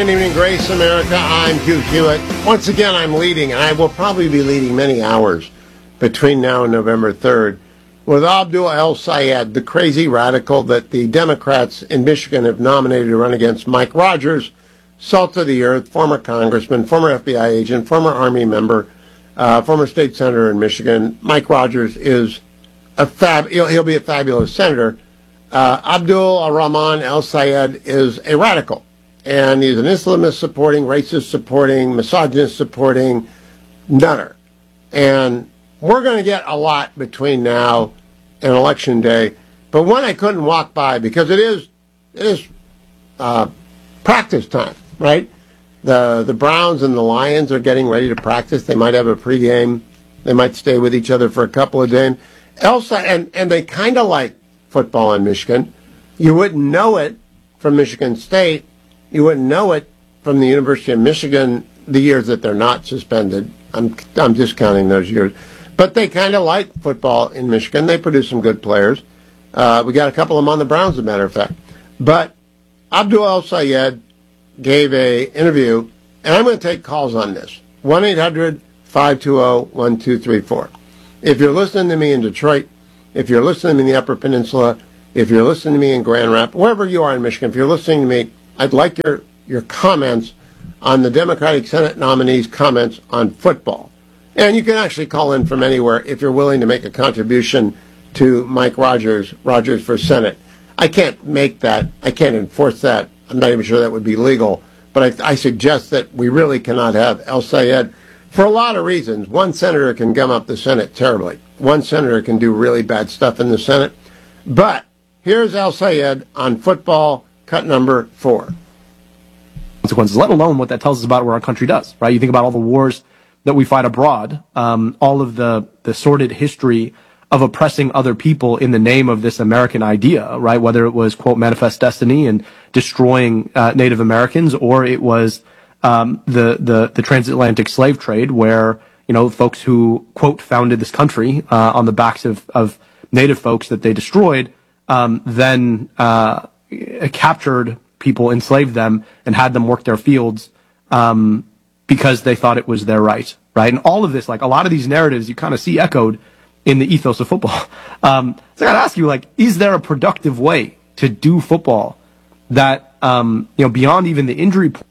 afternoon, evening, Grace America. I'm Hugh Hewitt. Once again, I'm leading, and I will probably be leading many hours between now and November 3rd with Abdul El-Sayed, the crazy radical that the Democrats in Michigan have nominated to run against Mike Rogers, salt of the earth, former congressman, former FBI agent, former Army member, former state senator in Michigan. Mike Rogers is he'll be a fabulous senator. Abdul Rahman El-Sayed is a radical, and he's an Islamist supporting, racist supporting, misogynist supporting nutter. And we're going to get a lot between now and Election Day. But one I couldn't walk by because it is practice time, right? The Browns and the Lions are getting ready to practice. They might have a pregame. They might stay with each other for a couple of days. And they kind of like football in Michigan. You wouldn't know it from Michigan State. You wouldn't know it from the University of Michigan the years that they're not suspended. I'm discounting those years. But they kind of like football in Michigan. They produce some good players. We got a couple of them on the Browns, as a matter of fact. But Abdul El-Sayed gave an interview, and I'm going to take calls on this. 1-800-520-1234. If you're listening to me in Detroit, if you're listening to me in the Upper Peninsula, if you're listening to me in Grand Rapids, wherever you are in Michigan, if you're listening to me, I'd like your comments on the Democratic Senate nominees' comments on football. And you can actually call in from anywhere if you're willing to make a contribution to Mike Rogers for Senate. I can't make that. I can't enforce that. I'm not even sure that would be legal. But I suggest that we really cannot have El-Sayed for a lot of reasons. One senator can gum up the Senate terribly. One senator can do really bad stuff in the Senate. But here's El-Sayed on football, cut number 4. Consequences, let alone what that tells us about what our country does, right? You think about all the wars that we fight abroad, all of the sordid history of oppressing other people in the name of this American idea, right? Whether it was, quote, manifest destiny and destroying Native Americans, or it was the transatlantic slave trade where, you know, folks who, quote, founded this country on the backs of Native folks that they destroyed, then captured people, enslaved them, and had them work their fields because they thought it was their right, right? And all of this, like a lot of these narratives, you kind of see echoed in the ethos of football. So I got to ask you, like, is there a productive way to do football that, beyond even the injury point?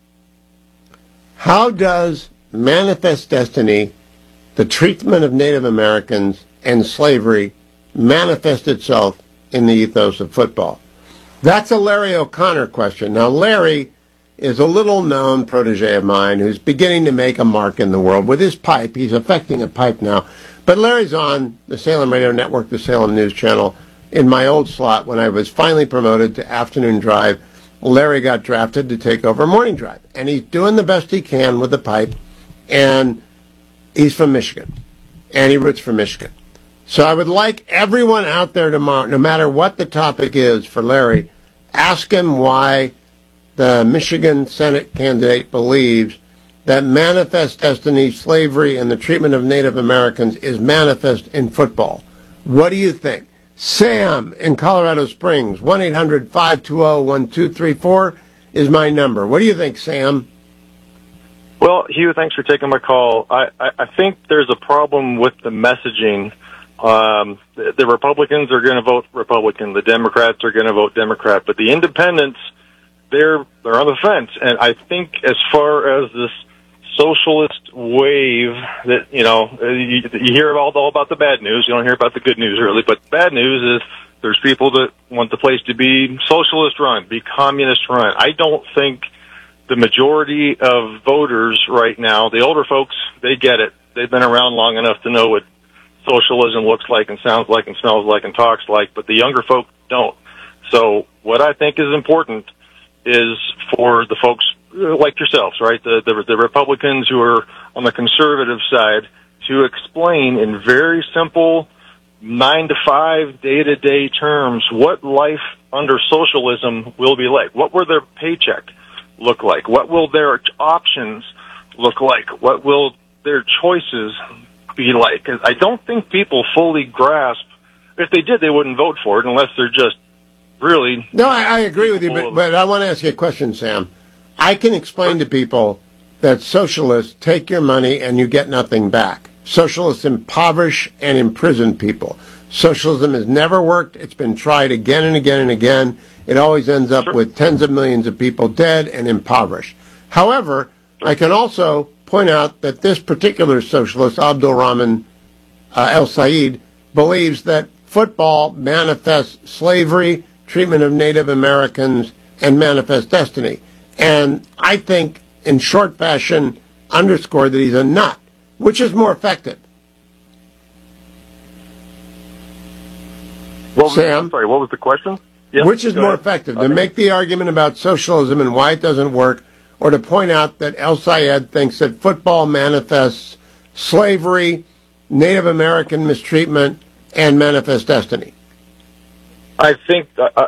How does manifest destiny, the treatment of Native Americans and slavery, manifest itself in the ethos of football? That's a Larry O'Connor question. Now, Larry is a little-known protege of mine who's beginning to make a mark in the world with his pipe. He's affecting a pipe now. But Larry's on the Salem Radio Network, the Salem News Channel. In my old slot, when I was finally promoted to afternoon drive, Larry got drafted to take over morning drive. And he's doing the best he can with the pipe. And he's from Michigan. And he roots for Michigan. So I would like everyone out there tomorrow, no matter what the topic is for Larry, ask him why the Michigan Senate candidate believes that manifest destiny, slavery, and the treatment of Native Americans is manifest in football. What do you think? Sam in Colorado Springs, 1-800-520-1234 is my number. What do you think, Sam? Well, Hugh, thanks for taking my call. I think there's a problem with the messaging. The Republicans are going to vote Republican. The Democrats are going to vote Democrat. But the independents, they're on the fence. And I think as far as this socialist wave that, you hear all about the bad news. You don't hear about the good news, really. But bad news is there's people that want the place to be socialist run, be communist run. I don't think the majority of voters right now, the older folks, they get it. They've been around long enough to know what socialism looks like and sounds like and smells like and talks like, but the younger folk don't. So what I think is important is for the folks like yourselves, right, the Republicans who are on the conservative side, to explain in very simple 9-to-5 day-to-day terms what life under socialism will be like. What will their paycheck look like? What will their options look like? What will their choices be like? I don't think people fully grasp. If they did, they wouldn't vote for it unless they're just really... No, I agree with you, but I want to ask you a question, Sam. I can explain to people that socialists take your money and you get nothing back. Socialists impoverish and imprison people. Socialism has never worked. It's been tried again and again and again. It always ends up with tens of millions of people dead and impoverished. However, I can also point out that this particular socialist, Abdul Rahman El Sayed, believes that football manifests slavery, treatment of Native Americans, and manifests destiny. And I think, in short fashion, underscored that he's a nut. Which is more effective? Sam? Sorry, what was the question? Yeah, which is more effective, to make the argument about socialism and why it doesn't work, or to point out that El Sayed thinks that football manifests slavery, Native American mistreatment, and manifests destiny? I think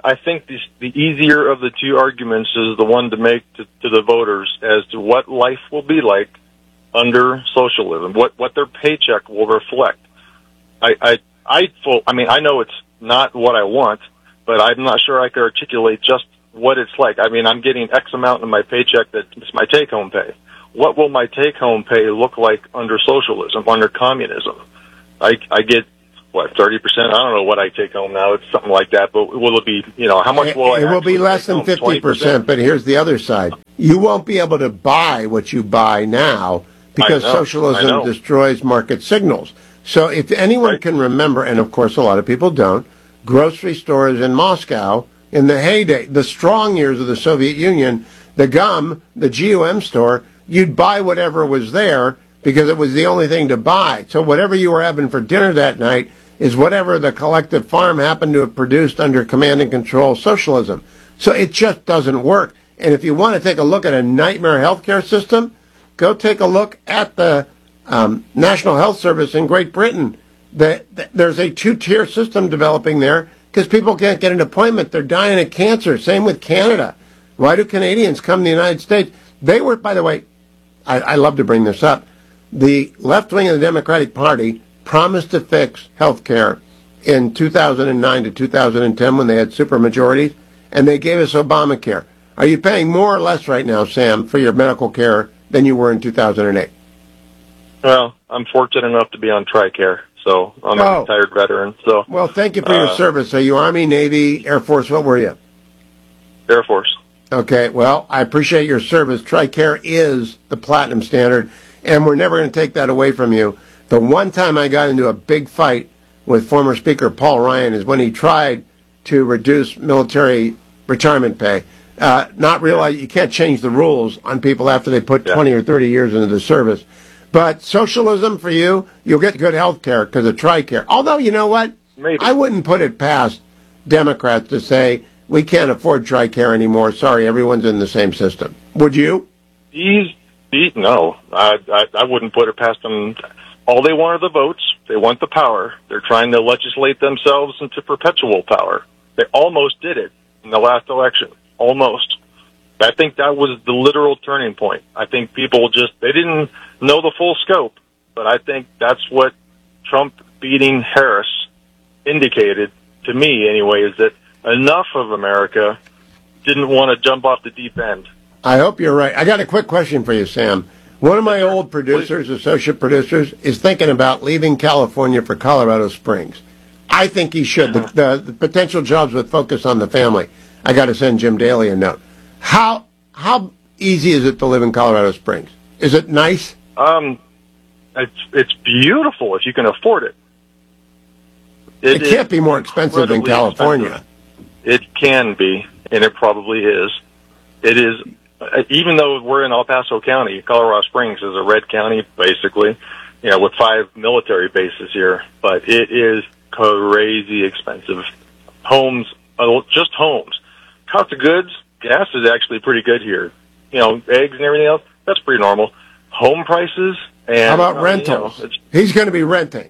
the easier of the two arguments is the one to make to the voters as to what life will be like under socialism, what their paycheck will reflect. I know it's not what I want, but I'm not sure I could articulate just what it's like. I mean, I'm getting X amount in my paycheck that's my take-home pay. What will my take-home pay look like under socialism, under communism? I get, 30%? I don't know what I take home now. It's something like that. But will it be, how much will it will be less than 50%, but here's the other side. You won't be able to buy what you buy now because socialism destroys market signals. So if anyone can remember, and of course a lot of people don't, grocery stores in Moscow in the heyday, the strong years of the Soviet Union, the GUM store, you'd buy whatever was there because it was the only thing to buy. So whatever you were having for dinner that night is whatever the collective farm happened to have produced under command and control socialism. So it just doesn't work. And if you want to take a look at a nightmare healthcare system, go take a look at the National Health Service in Great Britain. There's a two-tier system developing there because people can't get an appointment. They're dying of cancer. Same with Canada. Why do Canadians come to the United States? They were, by the way, I love to bring this up, the left wing of the Democratic Party promised to fix health care in 2009 to 2010 when they had supermajorities, and they gave us Obamacare. Are you paying more or less right now, Sam, for your medical care than you were in 2008? Well, I'm fortunate enough to be on TRICARE, so I'm a retired veteran. So, well, thank you for your service. Are you Army, Navy, Air Force? What were you? Air Force. Okay, well, I appreciate your service. TRICARE is the platinum standard, and we're never going to take that away from you. The one time I got into a big fight with former Speaker Paul Ryan is when he tried to reduce military retirement pay. Not realize you can't change the rules on people after they put 20 or 30 years into the service. But socialism for you, you'll get good health care because of TRICARE. Although, you know what? Maybe. I wouldn't put it past Democrats to say, we can't afford TRICARE anymore. Sorry, everyone's in the same system. Would you? No. I wouldn't put it past them. All they want are the votes. They want the power. They're trying to legislate themselves into perpetual power. They almost did it in the last election. Almost. I think that was the literal turning point. I think people they didn't know the full scope, but I think that's what Trump beating Harris indicated, to me anyway, is that enough of America didn't want to jump off the deep end. I hope you're right. I got a quick question for you, Sam. One of my old producers, associate producers, is thinking about leaving California for Colorado Springs. I think he should. The potential jobs would focus on the family. I got to send Jim Daly a note. How easy is it to live in Colorado Springs? Is it nice? It's beautiful if you can afford it. It can't be more expensive than California. It can be, and it probably is. It is, even though we're in El Paso County, Colorado Springs is a red county, basically, with 5 military bases here. But it is crazy expensive. Homes, just homes. Cost of goods, gas is actually pretty good here. Eggs and everything else, that's pretty normal. Home prices and... How about rentals? He's going to be renting.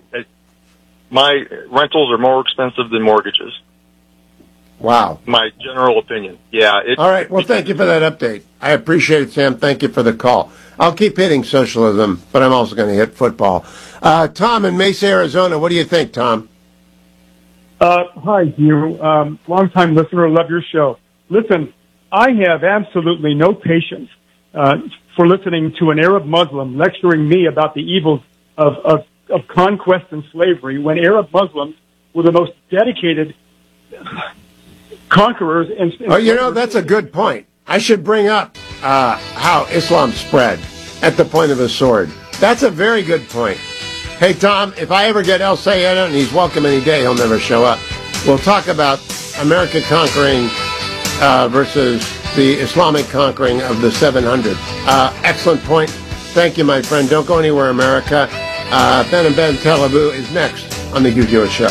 My rentals are more expensive than mortgages. Wow. My general opinion. Yeah. All right. Well, thank you for that update. I appreciate it, Sam. Thank you for the call. I'll keep hitting socialism, but I'm also going to hit football. Tom in Mesa, Arizona. What do you think, Tom? Hi, Hugh. Long-time listener. Love your show. Listen, I have absolutely no patience for listening to an Arab Muslim lecturing me about the evils of conquest and slavery, when Arab Muslims were the most dedicated conquerors. That's a good point. I should bring up how Islam spread at the point of a sword. That's a very good point. Hey, Tom, if I ever get El Sayed, and he's welcome any day, he'll never show up, we'll talk about America conquering versus the Islamic conquering of the 700. Excellent point. Thank you, my friend. Don't go anywhere, America. Ben and Ben Tel Aviv is next on the Hugh Hewitt Show.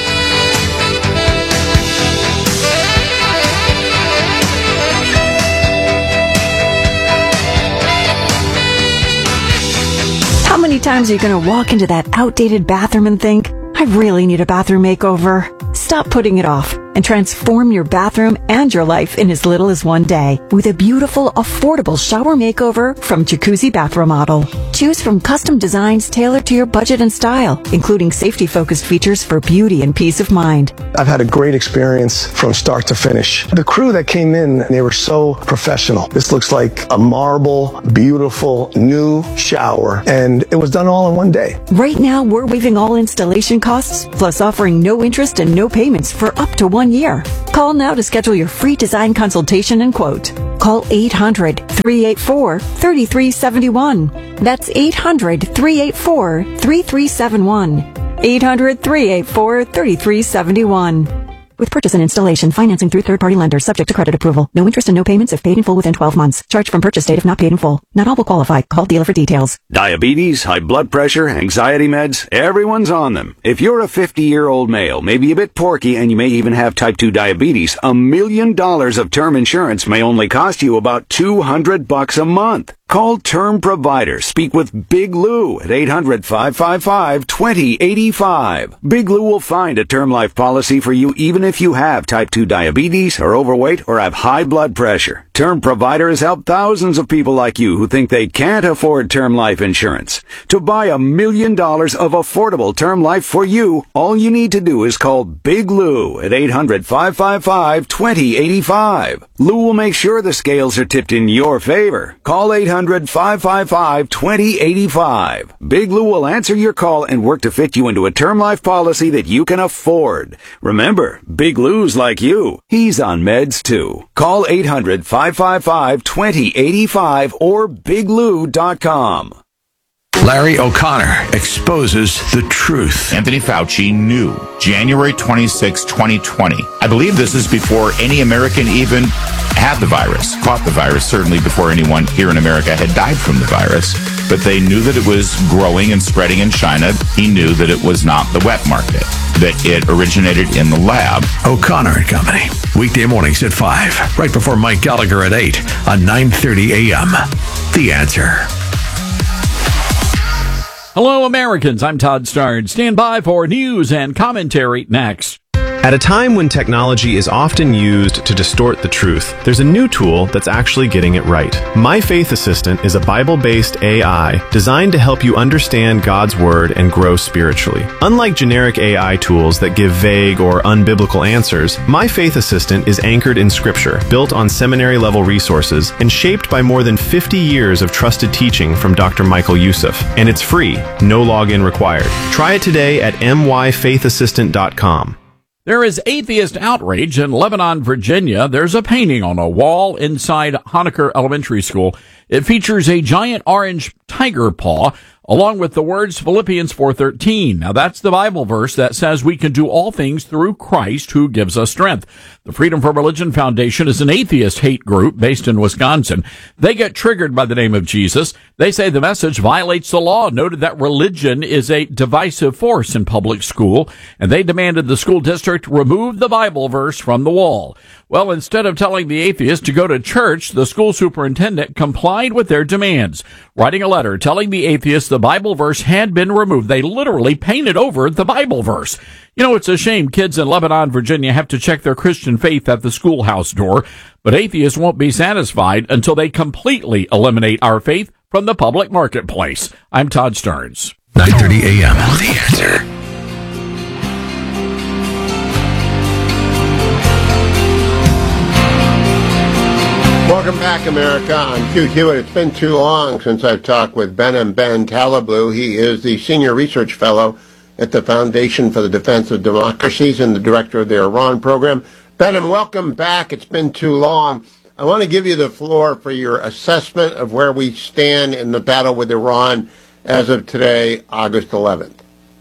How many times are you going to walk into that outdated bathroom and think, I really need a bathroom makeover? Stop putting it off and transform your bathroom and your life in as little as one day with a beautiful, affordable shower makeover from Jacuzzi Bath Remodel. Choose from custom designs tailored to your budget and style, including safety-focused features for beauty and peace of mind. I've had a great experience from start to finish. The crew that came in, they were so professional. This looks like a marble, beautiful, new shower, and it was done all in one day. Right now, we're waiving all installation costs, plus offering no interest and no payments for up to 1 year. Call now to schedule your free design consultation and quote. Call 800-384-3371. That's 800-384-3371. 800-384-3371. With purchase and installation, financing through third-party lenders, subject to credit approval. No interest and no payments if paid in full within 12 months. Charge from purchase date if not paid in full. Not all will qualify. Call dealer for details. Diabetes, high blood pressure, anxiety meds, everyone's on them. If you're a 50-year-old male, maybe a bit porky, and you may even have type 2 diabetes, $1 million of term insurance may only cost you about $200 a month. Call Term Provider. Speak with Big Lou at 800-555-2085. Big Lou will find a term life policy for you even if you have type 2 diabetes, are overweight, or have high blood pressure. Term Provider has helped thousands of people like you who think they can't afford term life insurance. To buy $1 million of affordable term life for you, all you need to do is call Big Lou at 800-555-2085. Lou will make sure the scales are tipped in your favor. Call 800-555-2085. Big Lou will answer your call and work to fit you into a term life policy that you can afford. Remember, Big Lou's like you. He's on meds too. Call 800-555-2085 or biglou.com. Larry O'Connor exposes the truth. Anthony Fauci knew January 26, 2020. I believe this is before any American even had the virus, caught the virus, certainly before anyone here in America had died from the virus. But they knew that it was growing and spreading in China. He knew that it was not the wet market, that it originated in the lab. O'Connor and Company, weekday mornings at 5, right before Mike Gallagher at 8 on 9:30 a.m. The Answer. Hello, Americans. I'm Todd Starnes. Stand by for news and commentary next. At a time when technology is often used to distort the truth, there's a new tool that's actually getting it right. My Faith Assistant is a Bible-based AI designed to help you understand God's Word and grow spiritually. Unlike generic AI tools that give vague or unbiblical answers, My Faith Assistant is anchored in Scripture, built on seminary-level resources, and shaped by more than 50 years of trusted teaching from Dr. Michael Youssef. And it's free, no login required. Try it today at myfaithassistant.com. There is atheist outrage in Lebanon, Virginia. There's a painting on a wall inside Honaker Elementary School. It features a giant orange tiger paw, along with the words Philippians 4:13. Now, that's the Bible verse that says we can do all things through Christ who gives us strength. The Freedom from Religion Foundation is an atheist hate group based in Wisconsin. They get triggered by the name of Jesus. They say the message violates the law, noted that religion is a divisive force in public school, and they demanded the school district remove the Bible verse from the wall. Well, instead of telling the atheist to go to church, the school superintendent complied with their demands, writing a letter telling the atheist the Bible verse had been removed. They literally painted over the Bible verse. You know, it's a shame kids in Lebanon, Virginia have to check their Christian faith at the schoolhouse door, but atheists won't be satisfied until they completely eliminate our faith from the public marketplace. I'm Todd Starnes. 9:30 a.m. The Answer. Welcome back, America. I'm Hugh Hewitt. It's been too long since I've talked with Behnam Ben Taleblu. He is the Senior Research Fellow at the Foundation for the Defense of Democracies and the Director of the Iran Program. Behnam, welcome back. It's been too long. I want to give you the floor for your assessment of where we stand in the battle with Iran as of today, August 11th.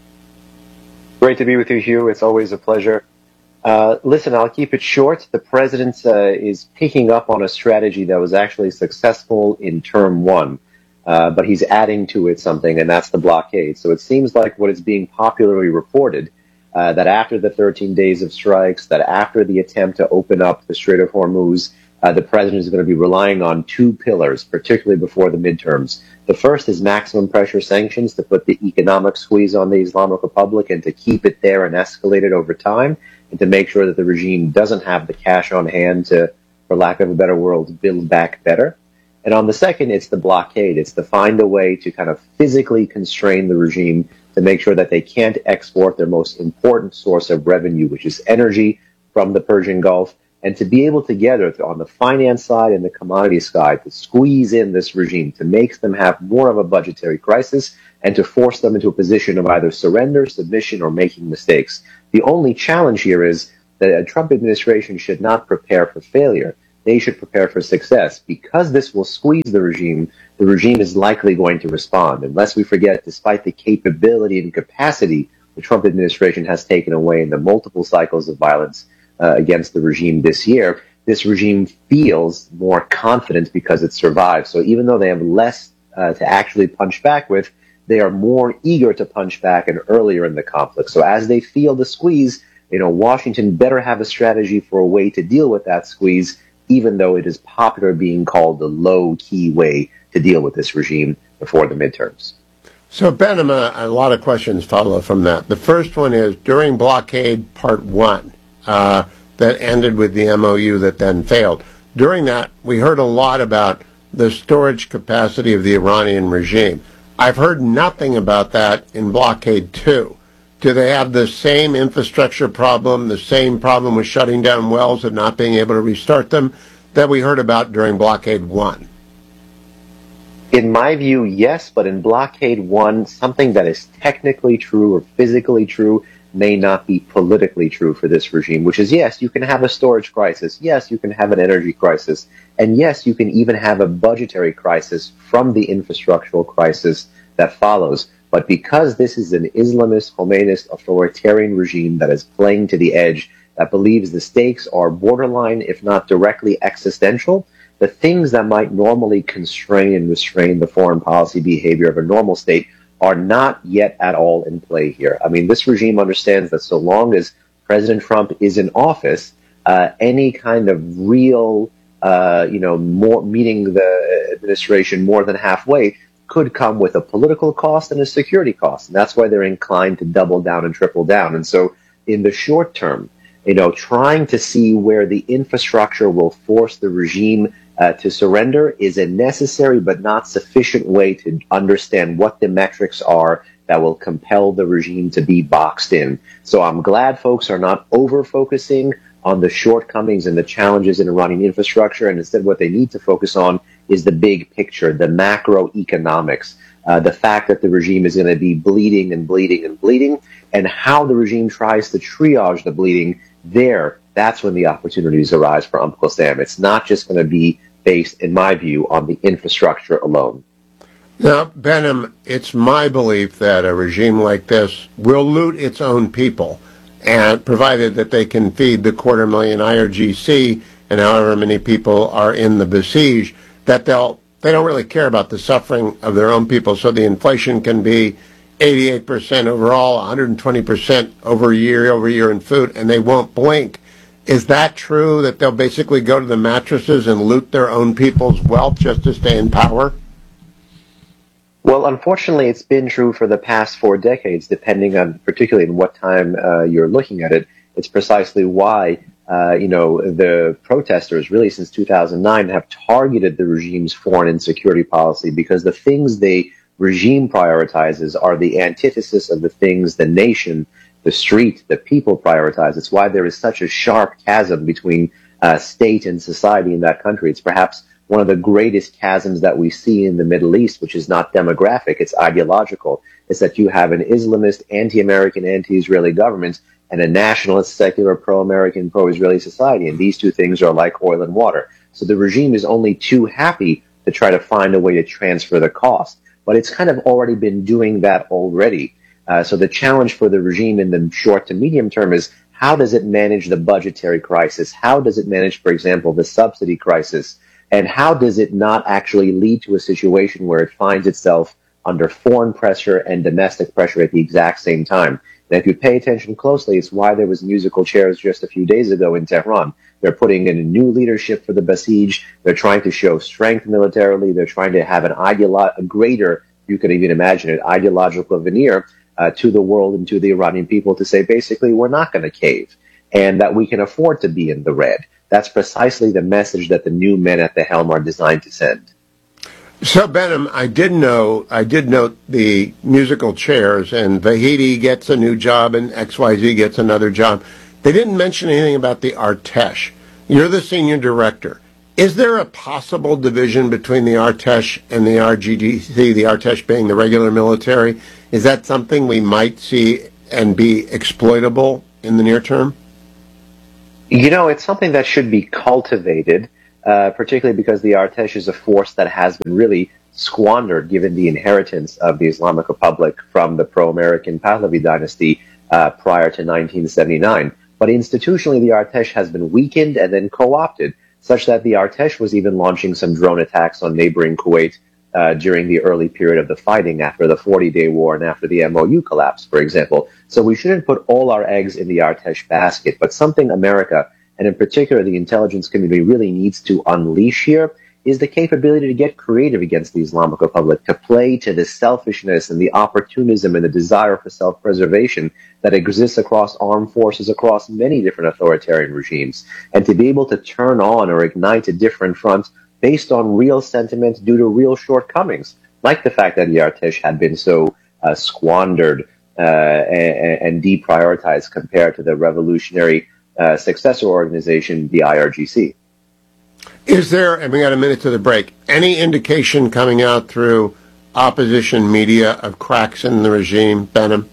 Great to be with you, Hugh. It's always a pleasure. Listen, I'll keep it short. The president is picking up on a strategy that was actually successful in term one, but he's adding to it something, and that's the blockade. So it seems like what is being popularly reported, that after the 13 days of strikes, that after the attempt to open up the Strait of Hormuz, the president is going to be relying on two pillars, particularly before the midterms. The first is maximum pressure sanctions to put the economic squeeze on the Islamic Republic and to keep it there and escalate it over time, and to make sure that the regime doesn't have the cash on hand to, for lack of a better word, build back better. And on the second, it's the blockade. It's to find a way to kind of physically constrain the regime to make sure that they can't export their most important source of revenue, which is energy from the Persian Gulf, and to be able to gather on the finance side and the commodity side to squeeze in this regime, to make them have more of a budgetary crisis and to force them into a position of either surrender, submission, or making mistakes. The only challenge here is that a Trump administration should not prepare for failure. They should prepare for success. Because this will squeeze the regime is likely going to respond. Unless we forget, despite the capability and capacity the Trump administration has taken away in the multiple cycles of violence against the regime this year, this regime feels more confident because it survived. So even though they have less to actually punch back with, they are more eager to punch back and earlier in the conflict. So as they feel the squeeze, Washington better have a strategy for a way to deal with that squeeze, even though it is popular being called the low-key way to deal with this regime before the midterms. So, Behnam, a lot of questions follow from that. The first one is, during blockade part one, that ended with the MOU that then failed. During that, we heard a lot about the storage capacity of the Iranian regime. I've heard nothing about that in blockade 2. Do they have the same infrastructure problem, the same problem with shutting down wells and not being able to restart them that we heard about during blockade 1? In my view, yes, but in blockade 1, something that is technically true or physically true may not be politically true for this regime, which is, yes, you can have a storage crisis, yes, you can have an energy crisis, and yes, you can even have a budgetary crisis from the infrastructural crisis that follows. But because this is an Islamist, Khomeinist, authoritarian regime that is playing to the edge, that believes the stakes are borderline, if not directly existential, the things that might normally constrain and restrain the foreign policy behavior of a normal state are not yet at all in play here. I mean, this regime understands that so long as President Trump is in office, any kind of real, more meeting the administration more than halfway could come with a political cost and a security cost. And that's why they're inclined to double down and triple down. And so in the short term, trying to see where the infrastructure will force the regime to surrender is a necessary but not sufficient way to understand what the metrics are that will compel the regime to be boxed in. So I'm glad folks are not over-focusing on the shortcomings and the challenges in Iranian infrastructure, and instead what they need to focus on is the big picture, the macroeconomics, the fact that the regime is going to be bleeding and bleeding and bleeding, and how the regime tries to triage the bleeding there. That's when the opportunities arise for Uncle Sam. It's not just going to be based, in my view, on the infrastructure alone. Now, Behnam, it's my belief that a regime like this will loot its own people, and provided that they can feed the 250,000 IRGC and however many people are in the besiege, that they don't really care about the suffering of their own people. So the inflation can be 88% overall, 120% over year in food, and they won't blink. Is that true, that they'll basically go to the mattresses and loot their own people's wealth just to stay in power? Well, unfortunately, it's been true for the past 4 decades, depending on particularly in what time you're looking at it. It's precisely why, the protesters, really since 2009, have targeted the regime's foreign and security policy, because the things the regime prioritizes are the antithesis of the things the nation, the street, the people prioritize. It's why there is such a sharp chasm between state and society in that country. It's perhaps one of the greatest chasms that we see in the Middle East, which is not demographic, it's ideological, is that you have an Islamist, anti-American, anti-Israeli government and a nationalist, secular, pro-American, pro-Israeli society. And these two things are like oil and water. So the regime is only too happy to try to find a way to transfer the cost. But it's kind of already been doing that already. So the challenge for the regime in the short to medium term is, how does it manage the budgetary crisis? How does it manage, for example, the subsidy crisis? And how does it not actually lead to a situation where it finds itself under foreign pressure and domestic pressure at the exact same time? And if you pay attention closely, it's why there was musical chairs just a few days ago in Tehran. They're putting in a new leadership for the Basij. They're trying to show strength militarily. They're trying to have a greater, you can even imagine it, ideological veneer to the world and to the Iranian people to say, basically, we're not going to cave and that we can afford to be in the red. That's precisely the message that the new men at the helm are designed to send. So, Behnam, I did note the musical chairs, and Vahidi gets a new job and XYZ gets another job. They didn't mention anything about the Artesh. You're the senior director. Is there a possible division between the Artesh and the RGDC, the Artesh being the regular military? Is that something we might see and be exploitable in the near term? You know, it's something that should be cultivated, particularly because the Artesh is a force that has been really squandered given the inheritance of the Islamic Republic from the pro-American Pahlavi dynasty prior to 1979. But institutionally, the Artesh has been weakened and then co-opted, such that the Artesh was even launching some drone attacks on neighboring Kuwait during the early period of the fighting after the 40-day war and after the MOU collapse, for example. So we shouldn't put all our eggs in the Artesh basket, but something America, and in particular the intelligence community, really needs to unleash here is the capability to get creative against the Islamic Republic, to play to the selfishness and the opportunism and the desire for self-preservation that exists across armed forces, across many different authoritarian regimes, and to be able to turn on or ignite a different front based on real sentiment due to real shortcomings, like the fact that the Artesh had been so squandered and deprioritized compared to the revolutionary successor organization, the IRGC. Is there, and we got a minute to the break, any indication coming out through opposition media of cracks in the regime, Behnam?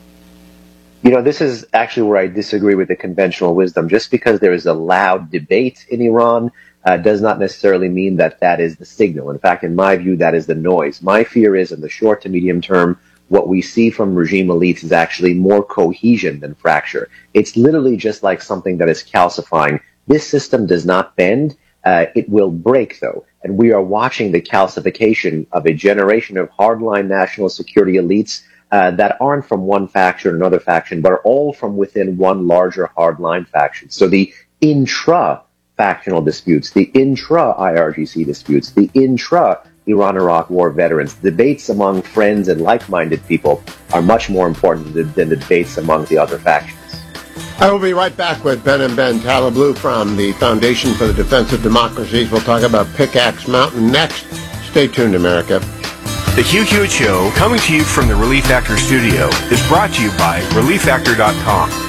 You know, this is actually where I disagree with the conventional wisdom. Just because there is a loud debate in Iran does not necessarily mean that that is the signal. In fact, in my view, that is the noise. My fear is, in the short to medium term, what we see from regime elites is actually more cohesion than fracture. It's literally just like something that is calcifying. This system does not bend. It will break, though. And we are watching the calcification of a generation of hardline national security elites that aren't from one faction or another faction, but are all from within one larger hardline faction. So the intra-factional disputes, the intra-IRGC disputes, the intra-Iran-Iraq War veterans, debates among friends and like-minded people are much more important than the debates among the other factions. I will be right back with Behnam Ben Taleblu from the Foundation for the Defense of Democracies. We'll talk about Pickaxe Mountain next. Stay tuned, America. The Hugh Hewitt Show, coming to you from the Relief Factor studio, is brought to you by ReliefFactor.com.